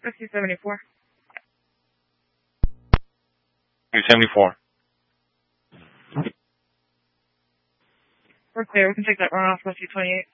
Rescue 74. 74. We're clear. We can take that run off Rescue 28.